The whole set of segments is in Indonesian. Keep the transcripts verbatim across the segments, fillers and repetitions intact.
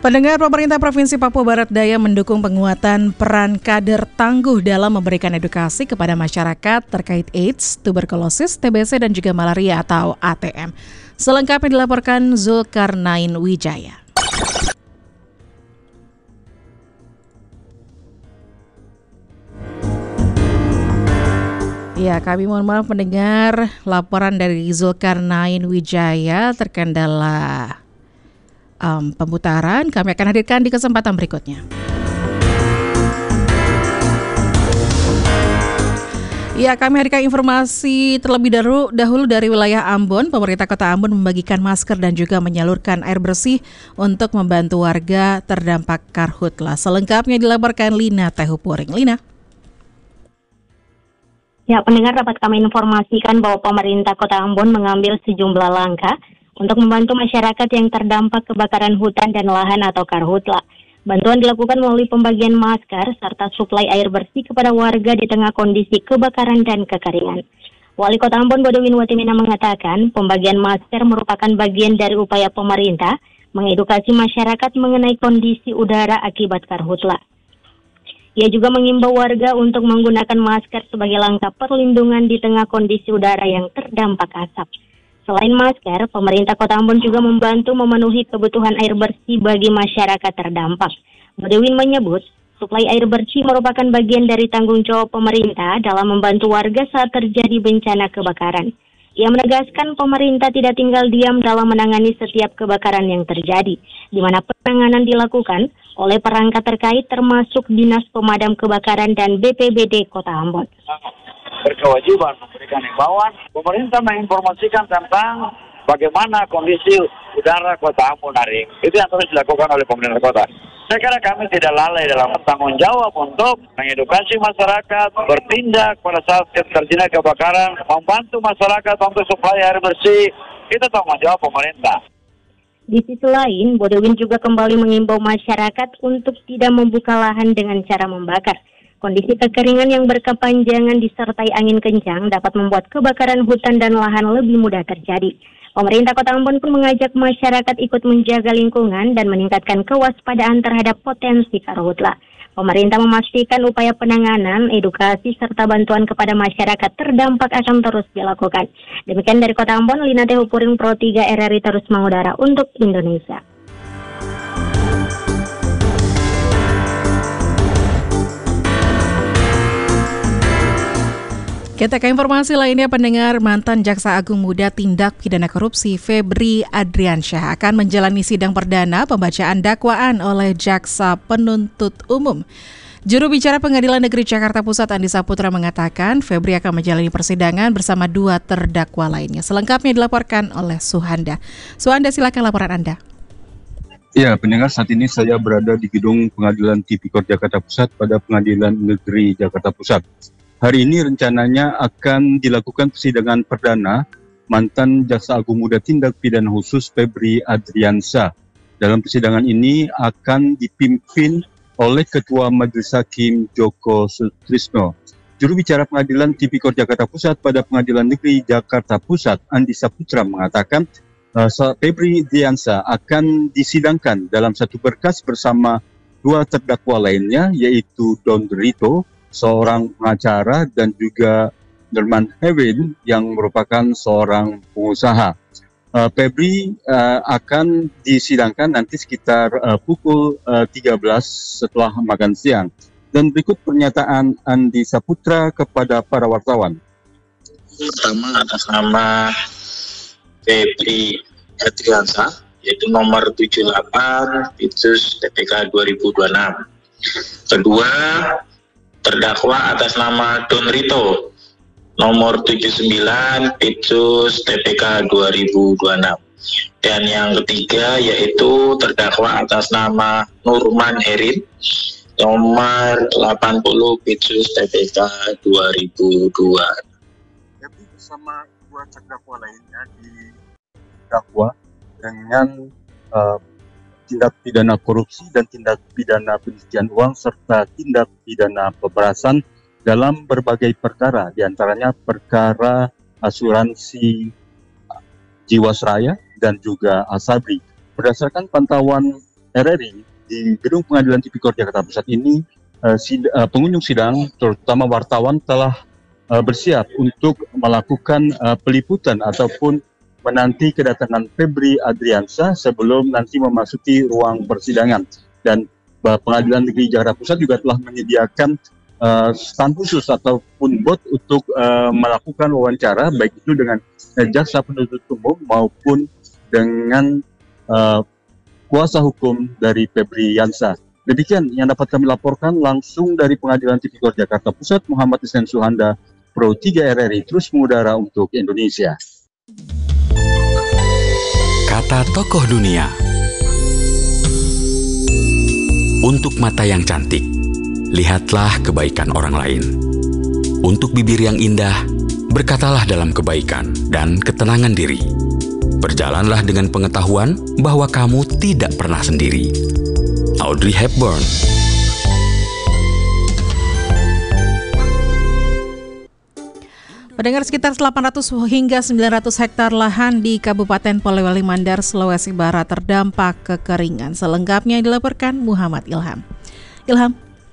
Pendengar, pemerintah Provinsi Papua Barat Daya mendukung penguatan peran kader tangguh dalam memberikan edukasi kepada masyarakat terkait AIDS, tuberkulosis, T B C, dan juga malaria atau A T M. Selengkapnya dilaporkan Zulkarnain Wijaya. Ya, kami mohon maaf mendengar laporan dari Zulkarnain Wijaya terkendala Um, pemutaran. Kami akan hadirkan di kesempatan berikutnya. Ya, kami hadirkan informasi terlebih dahulu, dahulu dari wilayah Ambon. Pemerintah Kota Ambon membagikan masker dan juga menyalurkan air bersih untuk membantu warga terdampak karhutla. Selengkapnya dilaporkan Lina Tehupuring. Lina. Ya, pendengar, dapat kami informasikan bahwa pemerintah Kota Ambon mengambil sejumlah langkah untuk membantu masyarakat yang terdampak kebakaran hutan dan lahan atau karhutla. Bantuan dilakukan melalui pembagian masker serta suplai air bersih kepada warga di tengah kondisi kebakaran dan kekeringan. Wali Kota Ambon Bodowin Watimena mengatakan pembagian masker merupakan bagian dari upaya pemerintah mengedukasi masyarakat mengenai kondisi udara akibat karhutla. Ia juga mengimbau warga untuk menggunakan masker sebagai langkah perlindungan di tengah kondisi udara yang terdampak asap. Selain masker, pemerintah Kota Ambon juga membantu memenuhi kebutuhan air bersih bagi masyarakat terdampak. Bodowin menyebut, suplai air bersih merupakan bagian dari tanggung jawab pemerintah dalam membantu warga saat terjadi bencana kebakaran. Ia menegaskan pemerintah tidak tinggal diam dalam menangani setiap kebakaran yang terjadi, di mana penanganan dilakukan oleh perangkat terkait termasuk Dinas Pemadam Kebakaran dan B P B D Kota Ambon. Berkewajiban memberikan himbauan, pemerintah menginformasikan tentang bagaimana kondisi udara Kota Ambon hari ini. Itu yang terus dilakukan oleh pemerintah kota. Saya kira kami tidak lalai dalam tanggung jawab untuk mengedukasi masyarakat, bertindak pada saat terjadi kebakaran, membantu masyarakat untuk suplai air bersih. Itu tanggung jawab pemerintah. Di sisi lain, Bodowin juga kembali mengimbau masyarakat untuk tidak membuka lahan dengan cara membakar. Kondisi kekeringan yang berkepanjangan disertai angin kencang dapat membuat kebakaran hutan dan lahan lebih mudah terjadi. Pemerintah Kota Ambon pun mengajak masyarakat ikut menjaga lingkungan dan meningkatkan kewaspadaan terhadap potensi karhutla. Pemerintah memastikan upaya penanganan, edukasi, serta bantuan kepada masyarakat terdampak akan terus dilakukan. Demikian dari Kota Ambon, Lina Tehupuring, Pro tiga R R I terus mengudara untuk Indonesia. Kita ke informasi lainnya, pendengar. Mantan Jaksa Agung Muda Tindak Pidana Korupsi Febri Adriansyah akan menjalani sidang perdana pembacaan dakwaan oleh Jaksa Penuntut Umum. Juru bicara Pengadilan Negeri Jakarta Pusat Andi Saputra mengatakan Febri akan menjalani persidangan bersama dua terdakwa lainnya. Selengkapnya dilaporkan oleh Suhanda. Suhanda, silakan laporan Anda. Ya, pendengar, saat ini saya berada di gedung Pengadilan Tipikor Jakarta Pusat pada Pengadilan Negeri Jakarta Pusat. Hari ini rencananya akan dilakukan persidangan perdana mantan Jaksa Agung Muda Tindak Pidana Khusus Febri Adriansyah. Dalam persidangan ini akan dipimpin oleh Ketua Majelis Hakim Joko Sutrisno. Juru bicara Pengadilan Tipikor Jakarta Pusat pada Pengadilan Negeri Jakarta Pusat, Andi Saputra, mengatakan uh, Febri Adriansyah akan disidangkan dalam satu berkas bersama dua terdakwa lainnya, yaitu Don Rito, seorang pengacara, dan juga Derman Hewin yang merupakan seorang pengusaha. Uh, Febri uh, akan disidangkan nanti sekitar uh, pukul uh, tiga belas setelah makan siang. Dan berikut pernyataan Andi Saputra kepada para wartawan. Pertama, atas nama Febri Adriansyah, yaitu nomor tujuh puluh delapan Pitsus T P K dua ribu dua puluh enam. Kedua, terdakwa atas nama Don Rito, nomor tujuh puluh sembilan Pitsus T P K dua ribu dua puluh enam. Dan yang ketiga yaitu terdakwa atas nama Nurman Herin, nomor delapan puluh Pitsus T P K dua ribu dua. Jadi bersama dua terdakwa lainnya didakwa dengan uh, tindak pidana korupsi dan tindak pidana pencucian uang serta tindak pidana pemerasan dalam berbagai perkara, diantaranya perkara asuransi Jiwasraya dan juga Asabri. Berdasarkan pantauan R R I di Gedung Pengadilan Tipikor Jakarta Pusat ini, uh, sid- uh, pengunjung sidang, terutama wartawan, telah uh, bersiap untuk melakukan uh, peliputan ataupun menanti kedatangan Febri Adriansyah sebelum nanti memasuki ruang persidangan. Dan uh, Pengadilan Negeri Jakarta Pusat juga telah menyediakan uh, stand khusus ataupun bot untuk uh, melakukan wawancara, baik itu dengan uh, jaksa penuntut umum maupun dengan uh, kuasa hukum dari Febri Yansa. Demikian yang dapat kami laporkan langsung dari Pengadilan Tipikor Jakarta Pusat. Muhammad Isnan Suhanda, Pro tiga R R I, terus mengudara untuk Indonesia. Kata tokoh dunia. Untuk mata yang cantik, lihatlah kebaikan orang lain. Untuk bibir yang indah, berkatalah dalam kebaikan dan ketenangan diri. Berjalanlah dengan pengetahuan bahwa kamu tidak pernah sendiri. Audrey Hepburn. Pendengar, sekitar delapan ratus hingga sembilan ratus hektar lahan di Kabupaten Polewali Mandar, Sulawesi Barat terdampak kekeringan. Selengkapnya dilaporkan Muhammad Ilham. Ilham.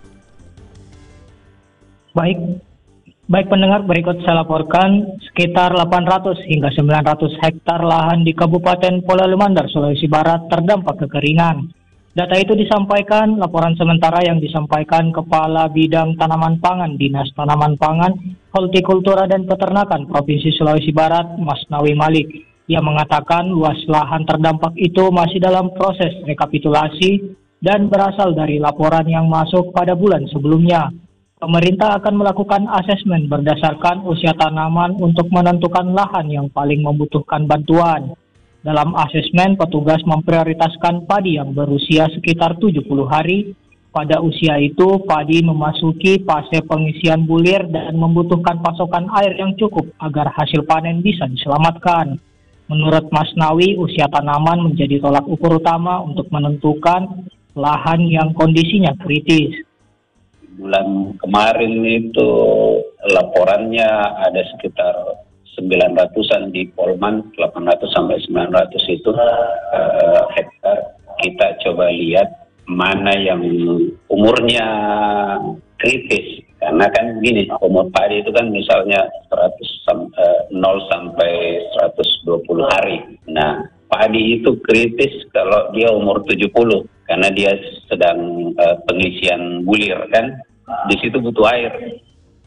Baik. Baik pendengar, berikut saya laporkan sekitar delapan ratus hingga sembilan ratus hektar lahan di Kabupaten Polewali Mandar, Sulawesi Barat terdampak kekeringan. Data itu disampaikan laporan sementara yang disampaikan Kepala Bidang Tanaman Pangan Dinas Tanaman Pangan, Hortikultura dan Peternakan Provinsi Sulawesi Barat, Mas Nawi Malik. Ia mengatakan luas lahan terdampak itu masih dalam proses rekapitulasi dan berasal dari laporan yang masuk pada bulan sebelumnya. Pemerintah akan melakukan asesmen berdasarkan usia tanaman untuk menentukan lahan yang paling membutuhkan bantuan. Dalam asesmen, petugas memprioritaskan padi yang berusia sekitar tujuh puluh hari. Pada usia itu, padi memasuki fase pengisian bulir dan membutuhkan pasokan air yang cukup agar hasil panen bisa diselamatkan. Menurut Mas Nawi, usia tanaman menjadi tolak ukur utama untuk menentukan lahan yang kondisinya kritis. Bulan kemarin itu laporannya ada sekitar sembilan ratusan di Polman, delapan ratus sampai sembilan ratus itu uh, hektar. Kita coba lihat mana yang umurnya kritis. Karena kan begini, umur padi itu kan misalnya seratus, uh, nol sampai seratus dua puluh hari. Nah, padi itu kritis kalau dia umur tujuh puluh. Karena dia sedang uh, pengisian bulir kan, di situ butuh air.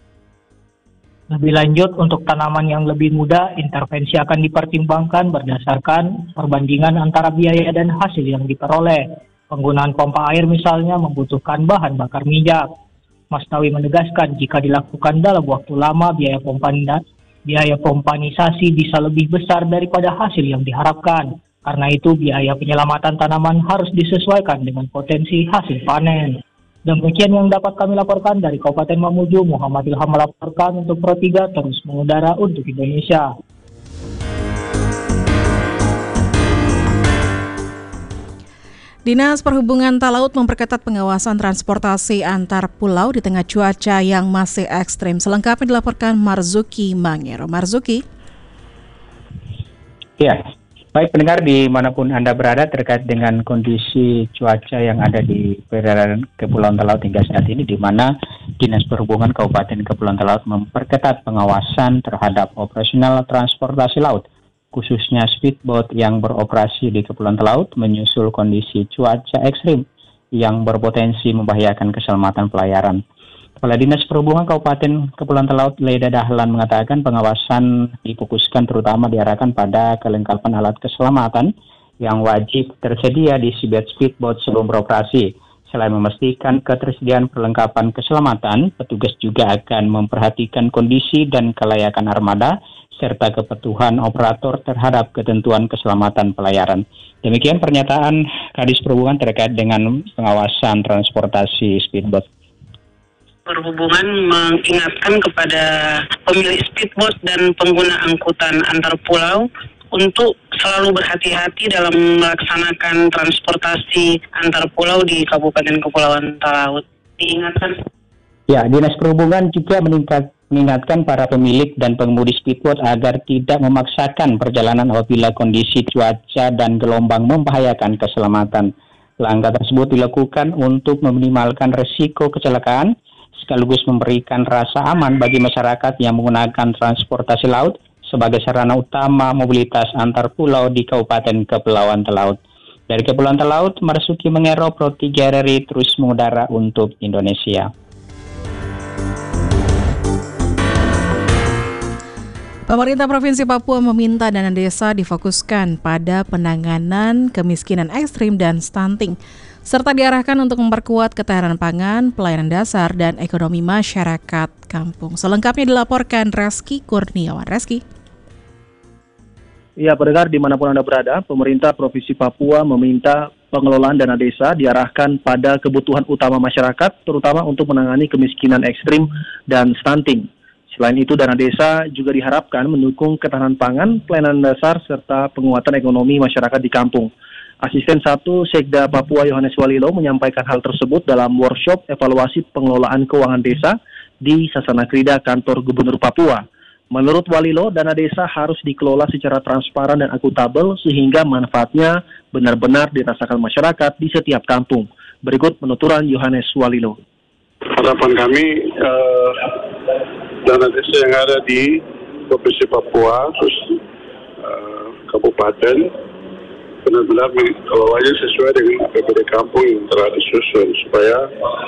Lebih lanjut, untuk tanaman yang lebih muda, intervensi akan dipertimbangkan berdasarkan perbandingan antara biaya dan hasil yang diperoleh. Penggunaan pompa air misalnya membutuhkan bahan bakar minyak. Mas Nawi menegaskan jika dilakukan dalam waktu lama, biaya pompa biaya pompanisasi bisa lebih besar daripada hasil yang diharapkan. Karena itu, biaya penyelamatan tanaman harus disesuaikan dengan potensi hasil panen. Demikian yang dapat kami laporkan dari Kabupaten Mamuju. Muhammad Ilham melaporkan untuk Pro tiga, terus mengudara untuk Indonesia. Dinas Perhubungan Talaut memperketat pengawasan transportasi antar pulau di tengah cuaca yang masih ekstrim. Selengkapnya dilaporkan Marzuki Mangero. Marzuki. Ya. Baik pendengar dimanapun Anda berada terkait dengan kondisi cuaca yang ada di perairan Kepulauan Talaut hingga saat ini, di mana Dinas Perhubungan Kabupaten Kepulauan Talaut memperketat pengawasan terhadap operasional transportasi laut, khususnya speedboat yang beroperasi di Kepulauan Talaut menyusul kondisi cuaca ekstrim yang berpotensi membahayakan keselamatan pelayaran. Kepala Dinas Perhubungan Kabupaten Kepulauan Talaut, Leda Dahlan, mengatakan pengawasan difokuskan terutama diarahkan pada kelengkapan alat keselamatan yang wajib tersedia di seabed speedboat sebelum beroperasi. Selain memastikan ketersediaan perlengkapan keselamatan, petugas juga akan memperhatikan kondisi dan kelayakan armada serta kepatuhan operator terhadap ketentuan keselamatan pelayaran. Demikian pernyataan Kadis Perhubungan terkait dengan pengawasan transportasi speedboat. Perhubungan mengingatkan kepada pemilik speedboat dan pengguna angkutan antar pulau untuk selalu berhati-hati dalam melaksanakan transportasi antar pulau di Kabupaten Kepulauan Talaut. Diingatkan. Ya, Dinas Perhubungan juga meningkat, mengingatkan para pemilik dan pengemudi speedboat agar tidak memaksakan perjalanan apabila kondisi cuaca dan gelombang membahayakan keselamatan. Langkah tersebut dilakukan untuk meminimalkan risiko kecelakaan, sekaligus memberikan rasa aman bagi masyarakat yang menggunakan transportasi laut sebagai sarana utama mobilitas antar pulau di Kabupaten Kepulauan Talaut. Dari Kepulauan Talaut, Marsuki Mengero, Pro tiga R R I terus mengudara untuk Indonesia. Pemerintah Provinsi Papua meminta dana desa difokuskan pada penanganan kemiskinan ekstrim dan stunting, serta diarahkan untuk memperkuat ketahanan pangan, pelayanan dasar, dan ekonomi masyarakat kampung. Selengkapnya dilaporkan Reski Kurniawan. Reski. Ya, pendengar dimanapun Anda berada, pemerintah Provinsi Papua meminta pengelolaan dana desa diarahkan pada kebutuhan utama masyarakat, terutama untuk menangani kemiskinan ekstrim dan stunting. Selain itu, dana desa juga diharapkan mendukung ketahanan pangan, pelayanan dasar, serta penguatan ekonomi masyarakat di kampung. Asisten satu Sekda Papua Yohanes Walilo menyampaikan hal tersebut dalam workshop evaluasi pengelolaan keuangan desa di Sasana Krida Kantor Gubernur Papua. Menurut Walilo, dana desa harus dikelola secara transparan dan akuntabel sehingga manfaatnya benar-benar dirasakan masyarakat di setiap kampung. Berikut penuturan Yohanes Walilo. Harapan kami uh, dana desa yang ada di Provinsi Papua, terus uh, kabupaten, benar-benar mengelolanya sesuai dengan A P B D kampung yang telah disusun, supaya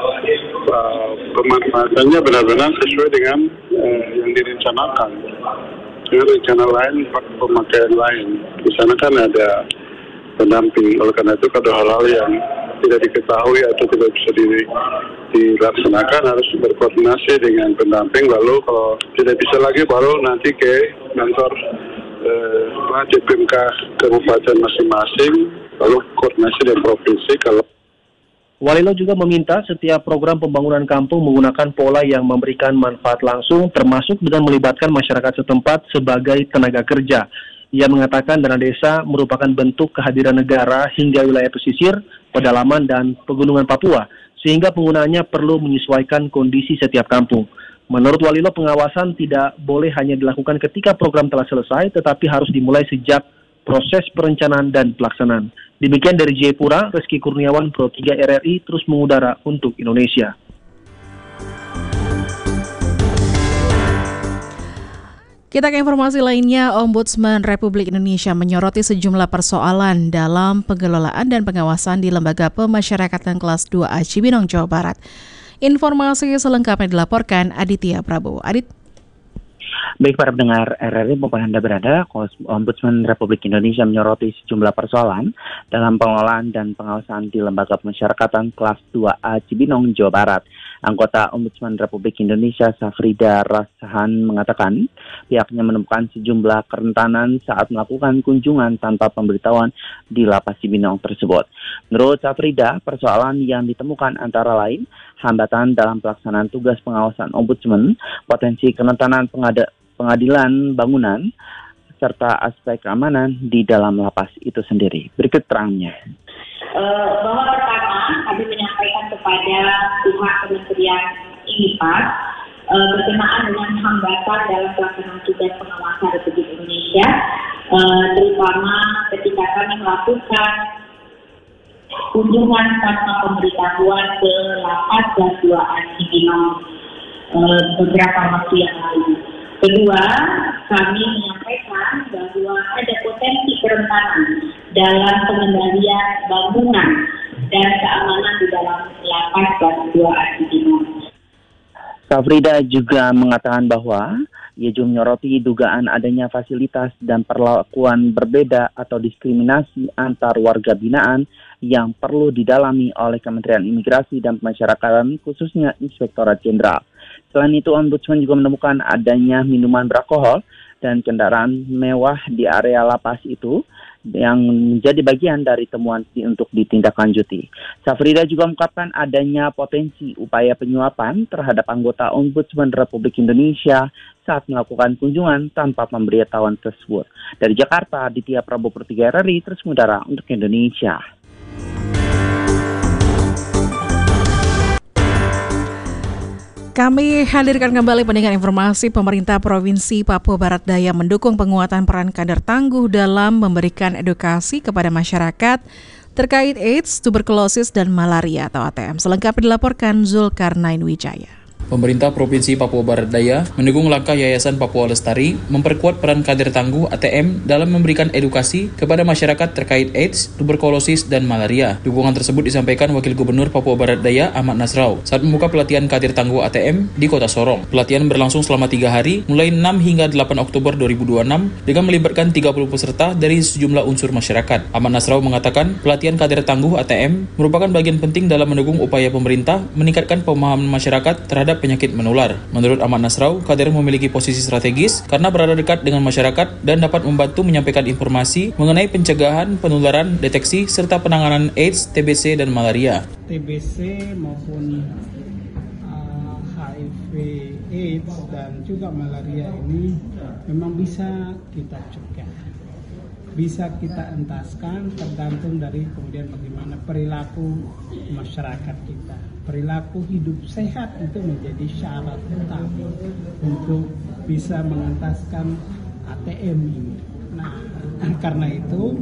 uh, pemanfaatannya benar-benar sesuai dengan uh, yang direncanakan. Dengan rencana lain, pemakaian lain. Di sana kan ada pendamping, oleh karena itu ada hal-hal yang tidak diketahui atau tidak bisa di, dilaksanakan harus berkoordinasi dengan pendamping, lalu kalau tidak bisa lagi baru nanti ke kantor eh, J P M K kabupaten masing-masing, lalu koordinasi dengan provinsi. Kalau Walilo juga meminta setiap program pembangunan kampung menggunakan pola yang memberikan manfaat langsung, termasuk dengan melibatkan masyarakat setempat sebagai tenaga kerja. Ia mengatakan dana desa merupakan bentuk kehadiran negara hingga wilayah pesisir, pedalaman, dan pegunungan Papua, sehingga penggunaannya perlu menyesuaikan kondisi setiap kampung. Menurut Walilo, pengawasan tidak boleh hanya dilakukan ketika program telah selesai, tetapi harus dimulai sejak proses perencanaan dan pelaksanaan. Demikian dari Jayapura, Reski Kurniawan, Pro tiga R R I, terus mengudara untuk Indonesia. Kita ke informasi lainnya, Ombudsman Republik Indonesia menyoroti sejumlah persoalan dalam pengelolaan dan pengawasan di Lembaga Pemasyarakatan Kelas dua A Cibinong, Jawa Barat. Informasi selengkapnya dilaporkan Aditya Prabowo. Adit. Baik para pendengar R R I, maupun Anda berada, Ombudsman Republik Indonesia menyoroti sejumlah persoalan dalam pengelolaan dan pengawasan di Lembaga Pemasyarakatan Kelas dua A Cibinong, Jawa Barat. Anggota Ombudsman Republik Indonesia Safrida Rasahan mengatakan pihaknya menemukan sejumlah kerentanan saat melakukan kunjungan tanpa pemberitahuan di Lapas Cibinong tersebut. Menurut Safrida, persoalan yang ditemukan antara lain hambatan dalam pelaksanaan tugas pengawasan Ombudsman, potensi kerentanan pengada- pengadilan bangunan, serta aspek keamanan di dalam lapas itu sendiri. Berikut terangnya. Uh, bahwa pertama kami menyampaikan kepada pihak Kementerian I P A S uh, berkenaan dengan hambatan dalam pelaksanaan tugas pengawasan Republik Indonesia, uh, terutama ketika kami melakukan kunjungan tanpa pemberitahuan ke Lapas Kelas dua A Cibinong uh, beberapa waktu yang lalu. Kedua, kami menyampaikan bahwa ada potensi kerentanan dalam pengendalian bangunan dan keamanan di dalam Lapas Kelas dua A Cibinong. Safrida juga mengatakan bahwa ia juga menyoroti dugaan adanya fasilitas dan perlakuan berbeda atau diskriminasi antar warga binaan yang perlu didalami oleh Kementerian Imigrasi dan Pemasyarakatan, khususnya Inspektorat Jenderal. Selain itu, Ombudsman juga menemukan adanya minuman beralkohol dan kendaraan mewah di area lapas itu yang menjadi bagian dari temuan untuk ditindaklanjuti. Safrida juga mengungkapkan adanya potensi upaya penyuapan terhadap anggota Ombudsman Republik Indonesia saat melakukan kunjungan tanpa pemberitahuan tersebut. Dari Jakarta, Aditya Prabowo Pro tiga R R I, terus mengudara untuk Indonesia. Kami hadirkan kembali pendengar informasi pemerintah Provinsi Papua Barat Daya mendukung penguatan peran kader tangguh dalam memberikan edukasi kepada masyarakat terkait AIDS, tuberkulosis, dan malaria atau A T M. Selengkapnya dilaporkan Zulkarnain Wijaya. Pemerintah Provinsi Papua Barat Daya mendukung langkah Yayasan Papua Lestari memperkuat peran kader tangguh A T M dalam memberikan edukasi kepada masyarakat terkait AIDS, tuberkulosis, dan malaria. Dukungan tersebut disampaikan Wakil Gubernur Papua Barat Daya Ahmad Nasrau saat membuka pelatihan kader tangguh A T M di Kota Sorong. Pelatihan berlangsung selama tiga hari, mulai enam hingga delapan Oktober dua ribu dua puluh enam, dengan melibatkan tiga puluh peserta dari sejumlah unsur masyarakat. Ahmad Nasrau mengatakan pelatihan kader tangguh A T M merupakan bagian penting dalam mendukung upaya pemerintah meningkatkan pemahaman masyarakat terhadap penyakit menular. Menurut Ahmad Nasrau, kader memiliki posisi strategis karena berada dekat dengan masyarakat dan dapat membantu menyampaikan informasi mengenai pencegahan, penularan, deteksi, serta penanganan AIDS, T B C, dan malaria. T B C maupun uh, H I V AIDS dan juga malaria ini memang bisa kita cegah, bisa kita entaskan, tergantung dari kemudian bagaimana perilaku masyarakat kita. Perilaku hidup sehat itu menjadi syarat utama untuk bisa mengentaskan A T M ini. Nah, karena itu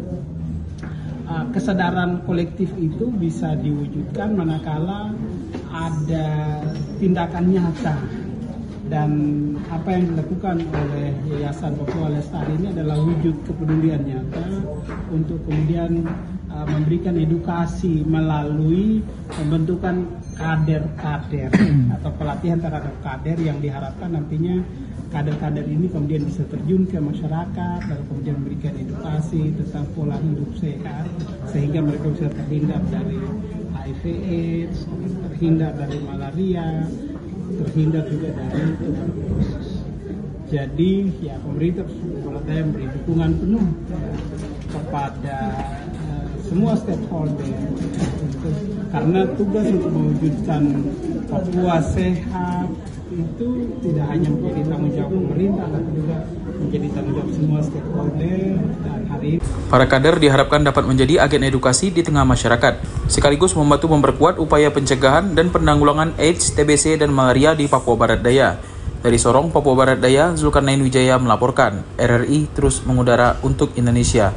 kesadaran kolektif itu bisa diwujudkan manakala ada tindakan nyata. Dan apa yang dilakukan oleh Yayasan Papua Lestari ini adalah wujud kepedulian nyata untuk kemudian uh, memberikan edukasi melalui pembentukan kader-kader atau pelatihan terhadap kader yang diharapkan nantinya kader-kader ini kemudian bisa terjun ke masyarakat dan kemudian memberikan edukasi tentang pola hidup sehat sehingga mereka bisa terhindar dari H I V AIDS, terhindar dari malaria, terhindar juga dari tuberkulosis. Jadi ya pemerintah Barat memberi dukungan penuh ya, kepada uh, semua stakeholder untuk, karena tugas untuk mewujudkan Papua sehat itu tidak hanya menjadi tanggung jawab pemerintah, tapi juga menjadi tanggung jawab semua stakeholder. Dan hari ini para kader diharapkan dapat menjadi agen edukasi di tengah masyarakat, sekaligus membantu memperkuat upaya pencegahan dan penanggulangan AIDS, T B C, dan malaria di Papua Barat Daya. Dari Sorong, Papua Barat Daya, Zulkarnain Wijaya melaporkan. R R I terus mengudara untuk Indonesia.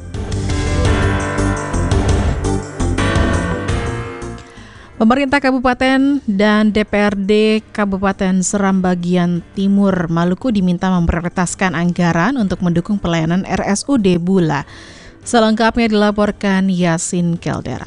Pemerintah Kabupaten dan D P R D Kabupaten Seram bagian Timur Maluku diminta memprioritaskan anggaran untuk mendukung pelayanan R S U D Bula. Selengkapnya dilaporkan Yasin Keldera.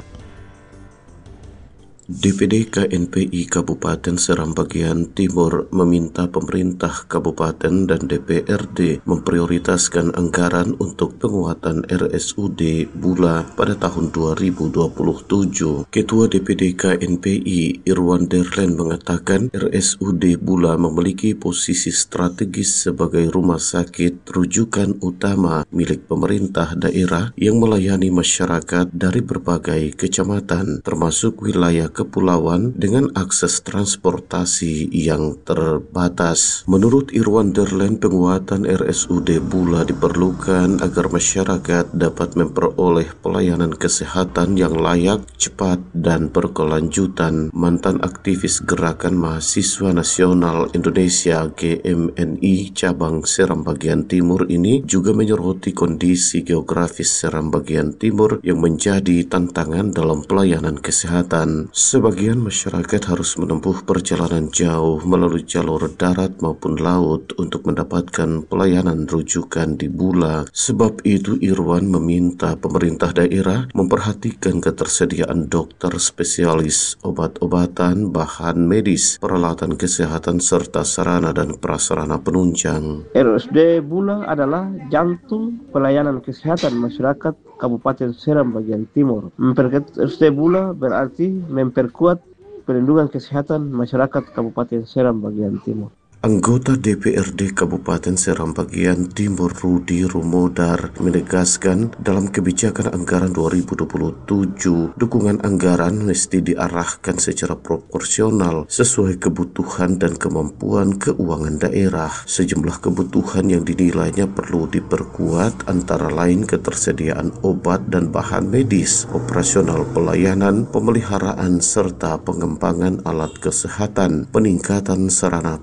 D P D K N P I Kabupaten Seram bagian Timur meminta pemerintah kabupaten dan D P R D memprioritaskan anggaran untuk penguatan R S U D Bula pada tahun dua ribu dua puluh tujuh. Ketua D P D K N P I Irwan Derlen mengatakan R S U D Bula memiliki posisi strategis sebagai rumah sakit rujukan utama milik pemerintah daerah yang melayani masyarakat dari berbagai kecamatan termasuk wilayah kepulauan dengan akses transportasi yang terbatas. Menurut Irwan Derlen, penguatan R S U D Bula diperlukan agar masyarakat dapat memperoleh pelayanan kesehatan yang layak, cepat, dan berkelanjutan. Mantan aktivis Gerakan Mahasiswa Nasional Indonesia G M N I cabang Seram bagian Timur ini juga menyoroti kondisi geografis Seram bagian Timur yang menjadi tantangan dalam pelayanan kesehatan. Sebagian masyarakat harus menempuh perjalanan jauh melalui jalur darat maupun laut untuk mendapatkan pelayanan rujukan di Bula. Sebab itu Irwan meminta pemerintah daerah memperhatikan ketersediaan dokter spesialis, obat-obatan, bahan medis, peralatan kesehatan, serta sarana dan prasarana penunjang. R S U D Bula adalah jantung pelayanan kesehatan masyarakat Kabupaten Seram bagian Timur. Memperkuat R S U D Bula berarti memperkuat perlindungan kesehatan masyarakat Kabupaten Seram bagian Timur. Anggota D P R D Kabupaten Seram bagian Timur Rudi Rumodar menegaskan dalam kebijakan anggaran dua ribu dua puluh tujuh, dukungan anggaran mesti diarahkan secara proporsional sesuai kebutuhan dan kemampuan keuangan daerah. Sejumlah kebutuhan yang dinilainya perlu diperkuat antara lain ketersediaan obat dan bahan medis, operasional pelayanan, pemeliharaan serta pengembangan alat kesehatan, peningkatan sarana prasarana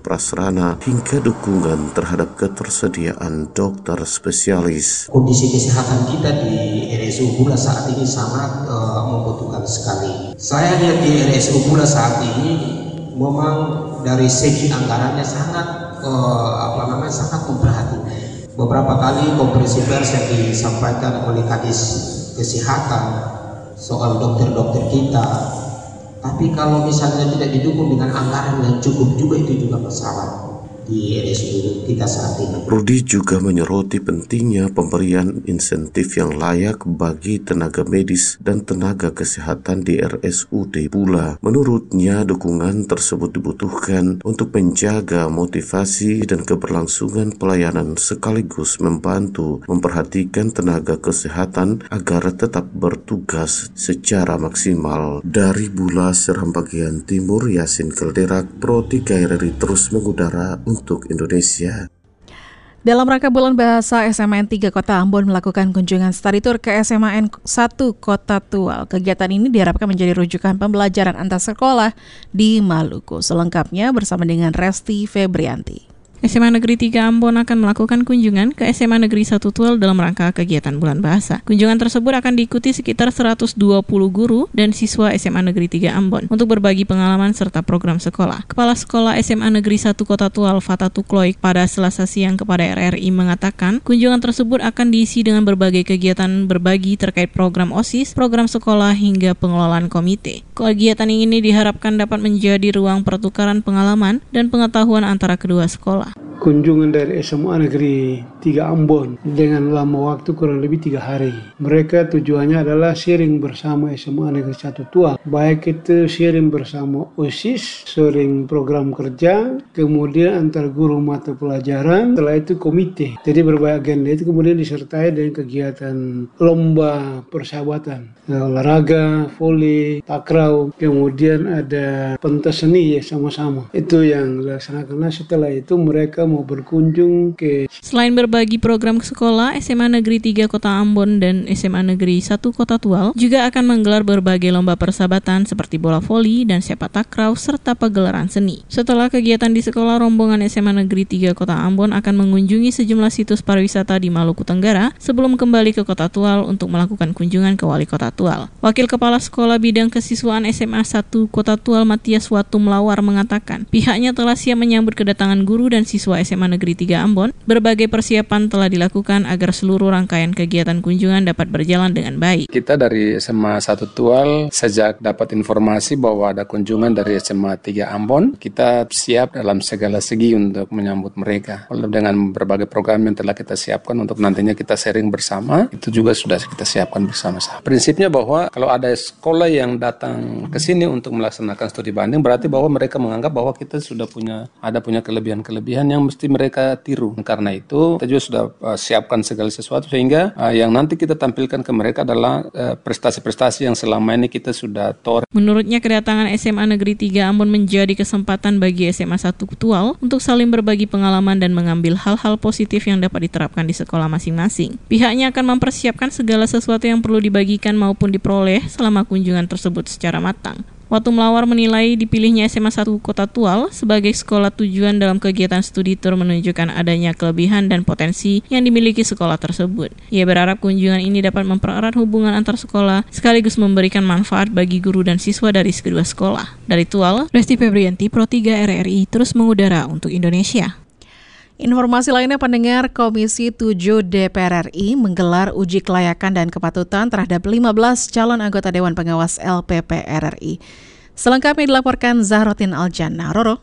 sarana hingga dukungan terhadap ketersediaan dokter spesialis. Kondisi kesehatan kita di R S U Bula saat ini sangat uh, membutuhkan sekali. Saya lihat di R S U Bula saat ini memang dari segi anggarannya sangat uh, apa namanya sangat memperhatikan. Beberapa kali konferensi pers yang disampaikan oleh Kadis Kesehatan soal dokter-dokter kita, tapi kalau misalnya tidak didukung dengan anggaran yang cukup juga itu juga masalah di R S U kita saat ini. Rudi juga menyoroti pentingnya pemberian insentif yang layak bagi tenaga medis dan tenaga kesehatan di R S U D Bula. Menurutnya dukungan tersebut dibutuhkan untuk menjaga motivasi dan keberlangsungan pelayanan sekaligus membantu memperhatikan tenaga kesehatan agar tetap bertugas secara maksimal. Dari Bula, Seram bagian Timur, Yasin Kelderak, Pro tiga R R I terus mengudara untuk Indonesia. Dalam rangka Bulan Bahasa, S M A N tiga Kota Ambon melakukan kunjungan study tour ke S M A N satu Kota Tual. Kegiatan ini diharapkan menjadi rujukan pembelajaran antar sekolah di Maluku. Selengkapnya bersama dengan Resti Febrianti. S M A Negeri tiga Ambon akan melakukan kunjungan ke S M A Negeri satu Tual dalam rangka kegiatan Bulan Bahasa. Kunjungan tersebut akan diikuti sekitar seratus dua puluh guru dan siswa S M A Negeri tiga Ambon untuk berbagi pengalaman serta program sekolah. Kepala Sekolah S M A Negeri satu Kota Tual, Fata Tukloik, pada Selasa siang kepada R R I mengatakan, kunjungan tersebut akan diisi dengan berbagai kegiatan berbagi terkait program OSIS, program sekolah hingga pengelolaan komite. Kegiatan ini diharapkan dapat menjadi ruang pertukaran pengalaman dan pengetahuan antara kedua sekolah. Kunjungan dari S M A Negeri tiga Ambon dengan lama waktu kurang lebih tiga hari. Mereka tujuannya adalah sharing bersama S M A Negeri satu Tual. Baik itu sharing bersama OSIS, sharing program kerja, kemudian antar guru mata pelajaran, setelah itu komite. Jadi berbagai agenda itu kemudian disertai dengan kegiatan lomba persahabatan, olahraga, voli, takraw, kemudian ada pentas seni ya sama-sama. Itu yang dilaksanakan. Setelah itu mereka mau berkunjung ke. Selain berbagi program sekolah, S M A Negeri tiga Kota Ambon dan S M A Negeri satu Kota Tual juga akan menggelar berbagai lomba persahabatan seperti bola voli dan sepak takraw serta pagelaran seni. Setelah kegiatan di sekolah, rombongan S M A Negeri tiga Kota Ambon akan mengunjungi sejumlah situs pariwisata di Maluku Tenggara sebelum kembali ke Kota Tual untuk melakukan kunjungan ke Wali Kota Tual. Wakil Kepala Sekolah Bidang Kesiswaan S M A satu Kota Tual, Matias Watumlawar, mengatakan pihaknya telah siap menyambut kedatangan guru dan siswa S M A Negeri tiga Ambon. Berbagai persiapan telah dilakukan agar seluruh rangkaian kegiatan kunjungan dapat berjalan dengan baik. Kita dari S M A satu Tual sejak dapat informasi bahwa ada kunjungan dari S M A tiga Ambon, kita siap dalam segala segi untuk menyambut mereka. Dengan berbagai program yang telah kita siapkan untuk nantinya kita sharing bersama, itu juga sudah kita siapkan bersama-sama. Prinsipnya bahwa kalau ada sekolah yang datang ke sini untuk melaksanakan studi banding, berarti bahwa mereka menganggap bahwa kita sudah punya ada punya kelebihan-kelebihan yang mesti mereka tiru. Karena itu kita juga sudah uh, siapkan segala sesuatu sehingga uh, yang nanti kita tampilkan ke mereka adalah uh, prestasi-prestasi yang selama ini kita sudah toreh. Menurutnya kedatangan S M A Negeri tiga Ambon menjadi kesempatan bagi S M A satu Tual untuk saling berbagi pengalaman dan mengambil hal-hal positif yang dapat diterapkan di sekolah masing-masing. Pihaknya akan mempersiapkan segala sesuatu yang perlu dibagikan maupun diperoleh selama kunjungan tersebut secara matang. Watumlawar menilai dipilihnya S M A satu Kota Tual sebagai sekolah tujuan dalam kegiatan studi tour menunjukkan adanya kelebihan dan potensi yang dimiliki sekolah tersebut. Ia berharap kunjungan ini dapat mempererat hubungan antar sekolah sekaligus memberikan manfaat bagi guru dan siswa dari kedua sekolah. Dari Tual, Resti Febrianti, Pro tiga R R I terus mengudara untuk Indonesia. Informasi lainnya, pendengar, Komisi tujuh D P R R I menggelar uji kelayakan dan kepatutan terhadap lima belas calon anggota Dewan Pengawas L P P R R I. Selengkapnya dilaporkan Zahrotin Aljannah. Roro.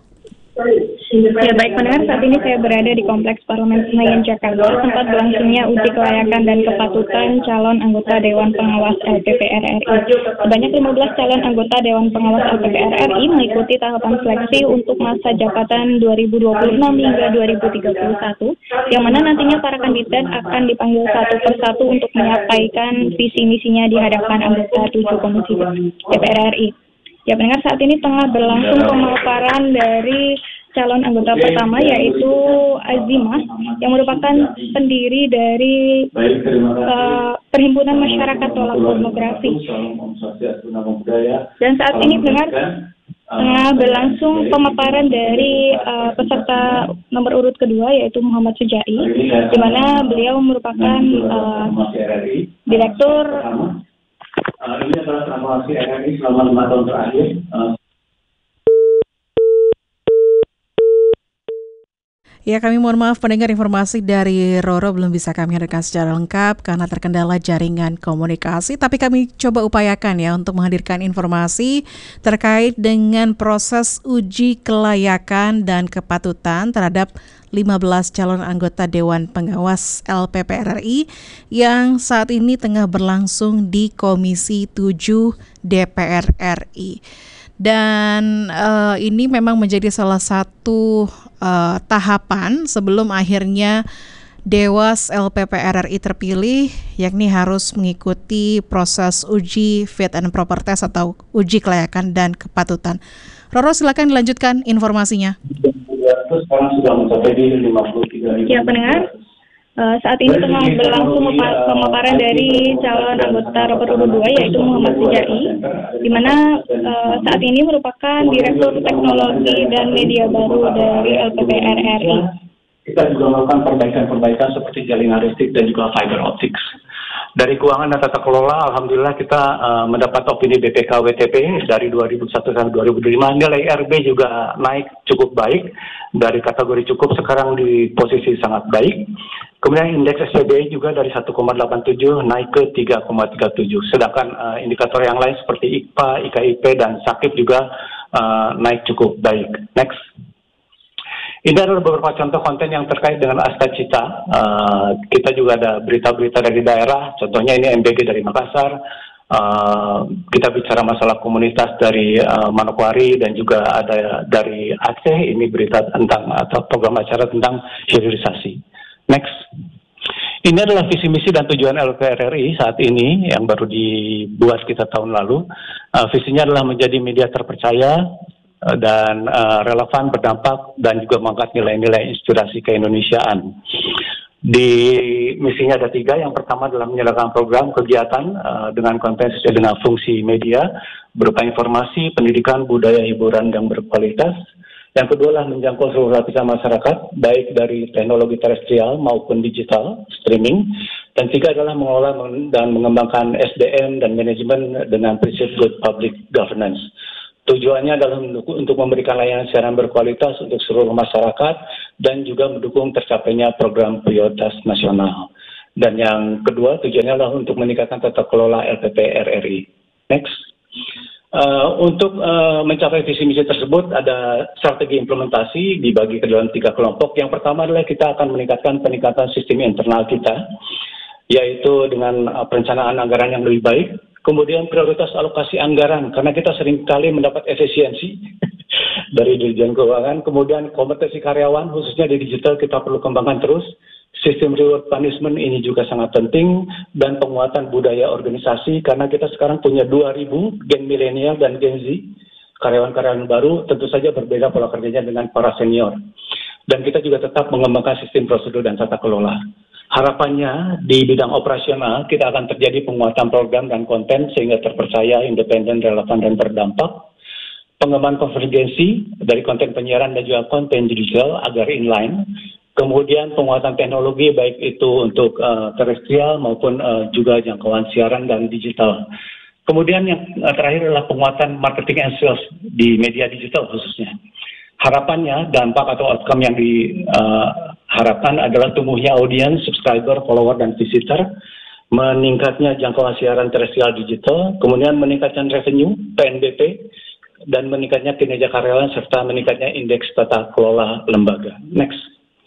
Ya baik pendengar, saat ini saya berada di Kompleks Parlemen Senayan, Jakarta, tempat berlangsungnya uji kelayakan dan kepatutan calon anggota Dewan Pengawas L P P R R I. Sebanyak lima belas calon anggota Dewan Pengawas L P P R R I mengikuti tahapan seleksi untuk masa jabatan dua ribu dua puluh enam hingga dua ribu tiga puluh satu, yang mana nantinya para kandidat akan dipanggil satu persatu untuk menyampaikan visi misinya di hadapan anggota tujuh Komisi D P R R I. Ya pendengar, saat ini tengah berlangsung pemaparan dari calon anggota pertama, yaitu Azimah, yang merupakan pendiri dari uh, Perhimpunan Masyarakat Tolak Pornografi. Dan saat ini pendengar, tengah berlangsung pemaparan dari uh, peserta nomor urut kedua yaitu Muhammad Sujai, di mana beliau merupakan uh, direktur. Uh, ini adalah transformasi R R I selama lima tahun terakhir. Uh, Ya, kami mohon maaf pendengar, informasi dari Roro belum bisa kami hadirkan secara lengkap karena terkendala jaringan komunikasi. Tapi kami coba upayakan ya untuk menghadirkan informasi terkait dengan proses uji kelayakan dan kepatutan terhadap lima belas calon anggota Dewan Pengawas L P P R R I yang saat ini tengah berlangsung di Komisi tujuh D P R R I. Dan uh, ini memang menjadi salah satu uh, tahapan sebelum akhirnya Dewas L P P R R I terpilih, yakni harus mengikuti proses uji fit and proper test atau uji kelayakan dan kepatutan. Roro, silakan dilanjutkan informasinya. Ya, pendengar. Uh, saat ini tengah berlangsung pemaparan dari calon anggota nomor urut dua yaitu Muhammad Sujai, di mana uh, saat ini merupakan Direktur Teknologi dan Media Baru dari L P P R R I. Kita juga melakukan perbaikan-perbaikan seperti jaringan listrik dan juga fiber optics. Dari keuangan dan tata kelola, alhamdulillah kita uh, mendapat opini B P K W T P dari dua ribu satu sampai dua ribu lima. Nilai R B juga naik cukup baik, dari kategori cukup sekarang di posisi sangat baik. Kemudian indeks S P B juga dari satu koma delapan tujuh naik ke tiga koma tiga tujuh. Sedangkan uh, indikator yang lain seperti I K P A, I K I P, dan Sakip juga uh, naik cukup baik. Next. Ini adalah beberapa contoh konten yang terkait dengan Asta Cita. Uh, kita juga ada berita-berita dari daerah, contohnya ini M B G dari Makassar. Uh, kita bicara masalah komunitas dari uh, Manokwari dan juga ada dari Aceh, ini berita tentang atau program acara tentang hilirisasi. Next. Ini adalah visi misi dan tujuan L P R R I saat ini yang baru dibuat kita tahun lalu. Uh, visinya adalah menjadi media terpercaya dan uh, relevan, berdampak, dan juga mengangkat nilai-nilai inspirasi keindonesiaan. Di misinya ada tiga. Yang pertama adalah menyelenggarakan program kegiatan uh, dengan konten sesuai dengan fungsi media berupa informasi, pendidikan, budaya, hiburan yang berkualitas. Yang kedua adalah menjangkau seluruh lapisan masyarakat, baik dari teknologi terestrial maupun digital, streaming. Dan tiga adalah mengelola dan mengembangkan S D M dan manajemen dengan prinsip good public governance. Tujuannya adalah untuk memberikan layanan siaran berkualitas untuk seluruh masyarakat dan juga mendukung tercapainya program prioritas nasional. Dan yang kedua, tujuannya adalah untuk meningkatkan tata kelola L P P R R I. Next. Uh, untuk uh, mencapai visi misi tersebut ada strategi implementasi dibagi ke dalam tiga kelompok. Yang pertama adalah kita akan meningkatkan peningkatan sistem internal kita, yaitu dengan uh, perencanaan anggaran yang lebih baik. Kemudian prioritas alokasi anggaran, karena kita seringkali mendapat efisiensi dari Dirjen Keuangan. Kemudian kompetensi karyawan, khususnya di digital kita perlu kembangkan terus. Sistem reward punishment ini juga sangat penting. Dan penguatan budaya organisasi, karena kita sekarang punya dua ribu gen milenial dan gen Z. Karyawan-karyawan baru tentu saja berbeda pola kerjanya dengan para senior. Dan kita juga tetap mengembangkan sistem prosedur dan tata kelola. Harapannya di bidang operasional kita akan terjadi penguatan program dan konten sehingga terpercaya, independen, relevan, dan berdampak. Pengembangan konvergensi dari konten penyiaran dan juga konten digital agar inline. Kemudian penguatan teknologi baik itu untuk uh, terestrial maupun uh, juga jangkauan siaran dan digital. Kemudian yang uh, terakhir adalah penguatan marketing and sales di media digital khususnya. Harapannya dampak atau outcome yang diharapkan uh, adalah tumbuhnya audiens, subscriber, follower, dan visitor, meningkatnya jangkauan siaran terestrial digital, kemudian meningkatkan revenue P N B P, dan meningkatnya kinerja karyawan serta meningkatnya indeks tata kelola lembaga. Next.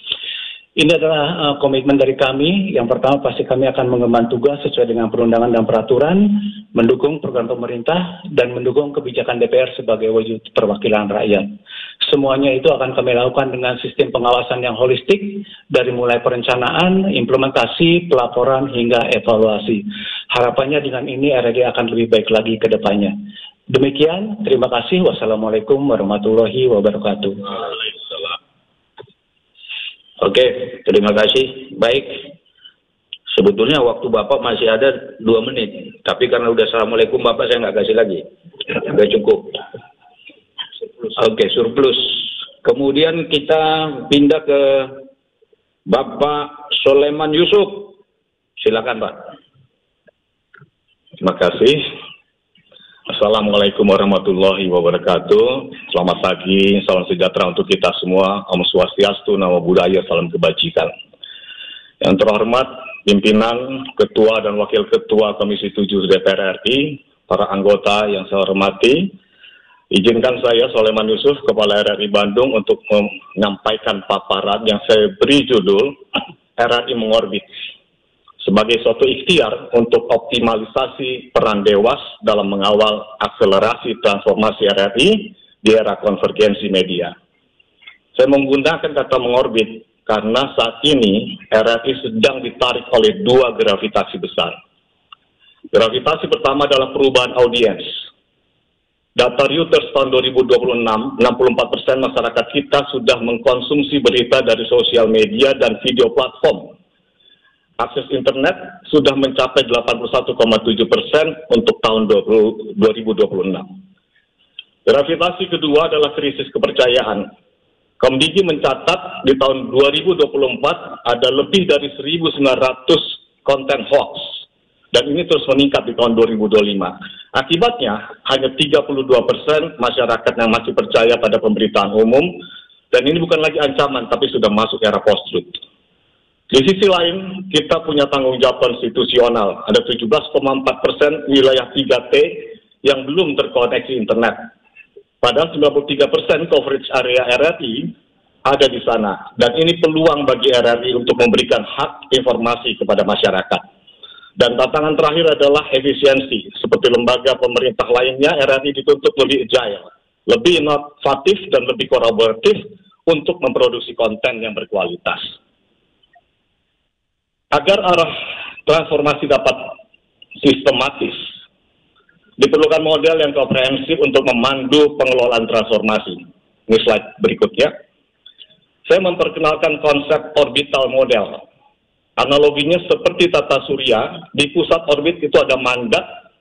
Ini adalah uh, komitmen dari kami. Yang pertama pasti kami akan mengemban tugas sesuai dengan perundangan dan peraturan, mendukung program pemerintah, dan mendukung kebijakan D P R sebagai wujud perwakilan rakyat. Semuanya itu akan kami lakukan dengan sistem pengawasan yang holistik, dari mulai perencanaan, implementasi, pelaporan, hingga evaluasi. Harapannya dengan ini R R I akan lebih baik lagi ke depannya. Demikian, terima kasih. Wassalamualaikum warahmatullahi wabarakatuh. Oke, terima kasih. Baik, sebetulnya waktu Bapak masih ada dua menit. Tapi karena udah Assalamualaikum Bapak, saya nggak kasih lagi. Sudah cukup. Oke, surplus. Kemudian kita pindah ke Bapak Soleman Yusuf. Silakan, Pak. Terima kasih. Assalamualaikum warahmatullahi wabarakatuh. Selamat pagi, salam sejahtera untuk kita semua. Om Swastiastu, Namo Buddhaya, salam kebajikan. Yang terhormat pimpinan, ketua dan wakil ketua Komisi tujuh D P R R I, para anggota yang saya hormati, izinkan saya Soleman Yusuf, Kepala R R I Bandung, untuk menyampaikan paparan yang saya beri judul R R I Mengorbit sebagai suatu ikhtiar untuk optimalisasi peran Dewas dalam mengawal akselerasi transformasi R R I di era konvergensi media. Saya menggunakan kata mengorbit karena saat ini R R I sedang ditarik oleh dua gravitasi besar. Gravitasi pertama adalah perubahan audiens. Data Reuters tahun dua ribu dua puluh enam, enam puluh empat persen masyarakat kita sudah mengkonsumsi berita dari sosial media dan video platform. Akses internet sudah mencapai delapan puluh satu koma tujuh persen untuk tahun dua ribu dua puluh enam. Gravitasi kedua adalah krisis kepercayaan. Komdigi mencatat di tahun dua ribu dua puluh empat ada lebih dari seribu sembilan ratus konten hoax. Dan ini terus meningkat di tahun dua ribu dua puluh lima. Akibatnya, hanya tiga puluh dua persen masyarakat yang masih percaya pada pemberitaan umum. Dan ini bukan lagi ancaman, tapi sudah masuk era post-truth. Di sisi lain, kita punya tanggung jawab konstitusional. Ada tujuh belas koma empat persen wilayah tiga T yang belum terkoneksi internet. Padahal sembilan puluh tiga persen coverage area R R I ada di sana. Dan ini peluang bagi R R I untuk memberikan hak informasi kepada masyarakat. Dan tantangan terakhir adalah efisiensi. Seperti lembaga pemerintah lainnya, R R I dituntut lebih agile, lebih inovatif dan lebih kolaboratif untuk memproduksi konten yang berkualitas. Agar arah transformasi dapat sistematis, diperlukan model yang komprehensif untuk memandu pengelolaan transformasi. Ini slide berikutnya. Saya memperkenalkan konsep orbital model. Analoginya seperti tata surya, di pusat orbit itu ada mandat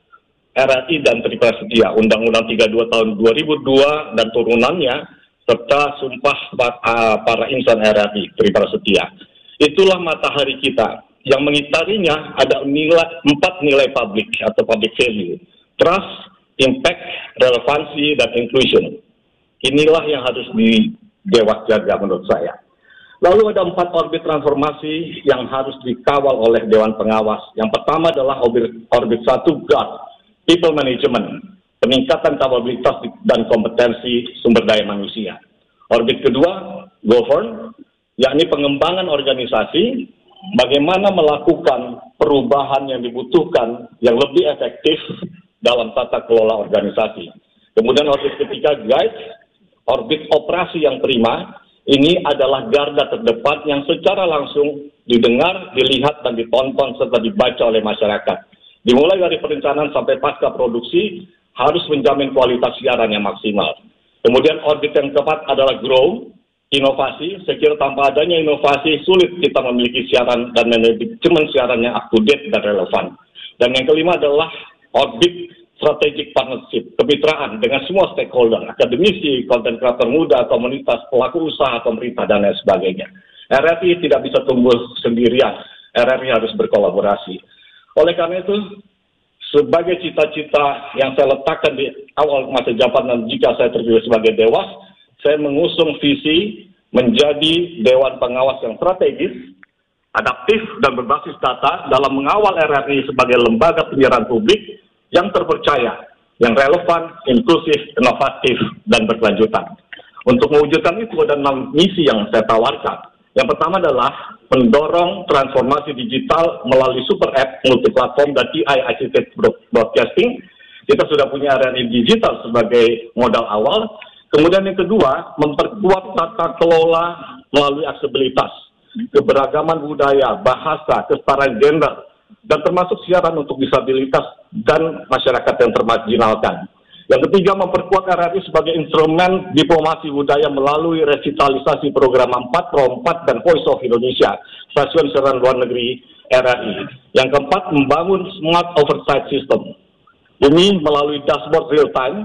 R R I dan Triprasetya, Undang-Undang tiga puluh dua tahun dua ribu dua dan turunannya, serta Sumpah Para Insan R R I, Triprasetya. Itulah matahari kita. Yang mengitarinya ada nilai, empat nilai publik atau public value. Trust, impact, relevansi, dan inclusion. Inilah yang harus di Dewas jaga menurut saya. Lalu ada empat orbit transformasi yang harus dikawal oleh Dewan Pengawas. Yang pertama adalah orbit, orbit satu, God, people management, peningkatan kapabilitas dan kompetensi sumber daya manusia. Orbit kedua, govern, yakni pengembangan organisasi, bagaimana melakukan perubahan yang dibutuhkan yang lebih efektif dalam tata kelola organisasi. Kemudian orbit ketiga, guide, orbit operasi yang prima, ini adalah garda terdepan yang secara langsung didengar, dilihat, dan ditonton serta dibaca oleh masyarakat. Dimulai dari perencanaan sampai pasca produksi, harus menjamin kualitas siaran yang maksimal. Kemudian orbit yang keempat adalah grow, inovasi. Saya kira tanpa adanya inovasi, sulit kita memiliki siaran dan manajemen siaran yang up-to-date dan relevan. Dan yang kelima adalah orbit strategic partnership, kemitraan dengan semua stakeholder, akademisi, content creator muda, komunitas, pelaku usaha, pemerintah, dan lain sebagainya. R R I tidak bisa tumbuh sendirian, R R I harus berkolaborasi. Oleh karena itu, sebagai cita-cita yang saya letakkan di awal masa jabatan jika saya terpilih sebagai Dewas, saya mengusung visi menjadi Dewan Pengawas yang strategis, adaptif, dan berbasis data dalam mengawal R R I sebagai lembaga penyiaran publik yang terpercaya, yang relevan, inklusif, inovatif, dan berkelanjutan. Untuk mewujudkan itu ada enam misi yang saya tawarkan. Yang pertama adalah mendorong transformasi digital melalui super app, multiplatform, dan I I C T broadcasting. Kita sudah punya R R I digital sebagai modal awal. Kemudian yang kedua, memperkuat tata kelola melalui aksesibilitas, keberagaman budaya, bahasa, kesetaraan gender, dan termasuk siaran untuk disabilitas dan masyarakat yang termarginalkan. Yang ketiga, memperkuat R R I sebagai instrumen diplomasi budaya melalui revitalisasi program empat pro empat dan Voice of Indonesia, stasiun siaran luar negeri R R I. Yang keempat, membangun smart oversight system. Ini melalui dashboard real time,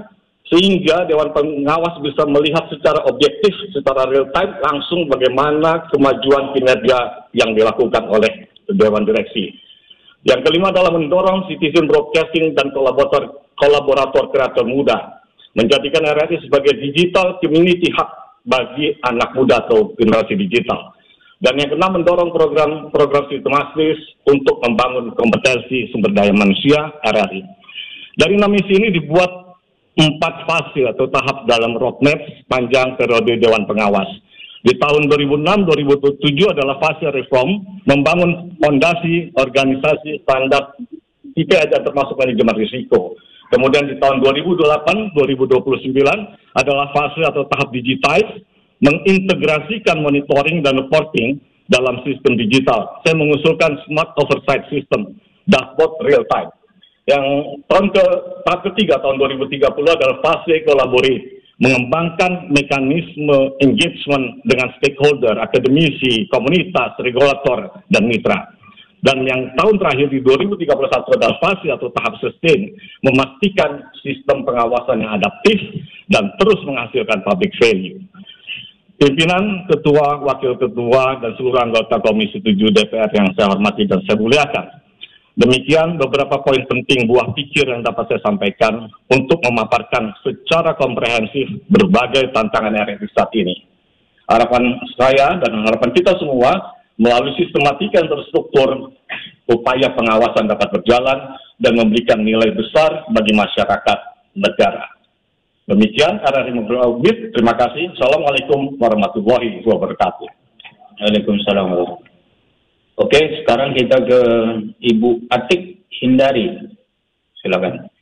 sehingga Dewan Pengawas bisa melihat secara objektif, secara real time langsung bagaimana kemajuan kinerja yang dilakukan oleh Dewan Direksi. Yang kelima adalah mendorong citizen broadcasting dan kolaborator, kolaborator kreator muda, menjadikan R R I sebagai digital community hub bagi anak muda atau generasi digital. Dan yang keenam, mendorong program-program sistematis untuk membangun kompetensi sumber daya manusia R R I. Dari enam misi ini dibuat empat fase atau tahap dalam roadmap panjang periode Dewan Pengawas. Di tahun dua ribu enam sampai dua ribu tujuh adalah fase reform, membangun fondasi organisasi standar I P A termasuk manajemen risiko. Kemudian di tahun dua ribu delapan sampai dua ribu dua puluh sembilan adalah fase atau tahap digitize, mengintegrasikan monitoring dan reporting dalam sistem digital. Saya mengusulkan smart oversight system, dashboard real time. Yang tahun ke tahap ketiga tahun dua ribu tiga puluh adalah fase collaborate, mengembangkan mekanisme engagement dengan stakeholder, akademisi, komunitas, regulator, dan mitra. Dan yang tahun terakhir di dua ribu tiga puluh satu adalah fase atau tahap sustain, memastikan sistem pengawasan yang adaptif dan terus menghasilkan public value. Pimpinan, ketua, wakil ketua, dan seluruh anggota Komisi tujuh D P R yang saya hormati dan saya muliakan. Demikian beberapa poin penting buah pikir yang dapat saya sampaikan untuk memaparkan secara komprehensif berbagai tantangan R R I saat ini. Harapan saya dan harapan kita semua melalui sistematika yang terstruktur, upaya pengawasan dapat berjalan dan memberikan nilai besar bagi masyarakat negara. Demikian R R I Ngobrol Audit. Terima kasih. Assalamualaikum warahmatullahi wabarakatuh. Waalaikumsalam. Oke, sekarang kita ke Ibu Atik Hindari. Silakan.